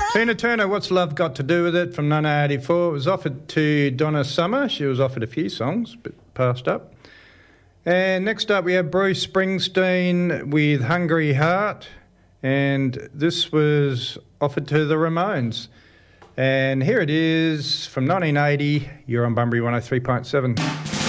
Tina Turner, What's Love Got to Do With It, from 1984. It was offered to Donna Summer. She was offered a few songs, but passed up. And next up we have Bruce Springsteen with Hungry Heart. And this was offered to the Ramones. And here it is from 1980. You're on Bunbury 103.7.